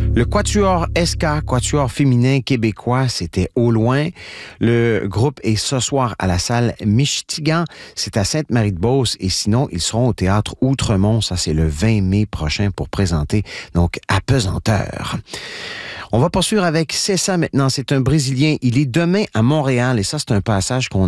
Le Quatuor SK, Quatuor féminin québécois, c'était au loin. Le groupe est ce soir à la salle Michtigan. C'est à Sainte-Marie-de-Beauce. Et sinon, ils seront au Théâtre Outremont. Ça, c'est le 20 mai prochain pour présenter, donc, à pesanteur. On va poursuivre avec C'est ça maintenant. C'est un Brésilien. Il est demain à Montréal. Et ça, c'est un passage qu'on